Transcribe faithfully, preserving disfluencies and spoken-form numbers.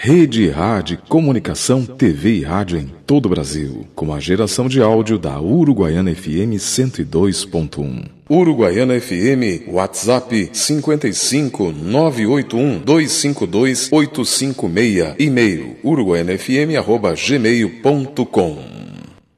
Rede Rádio Comunicação, T V e rádio em todo o Brasil, com a geração de áudio da Uruguaiana F M cento e dois ponto um. Uruguaiana F M, WhatsApp cinco cinco nove oito um dois cinco dois oito cinco seis, e-mail uruguaianafm arroba gmail ponto com.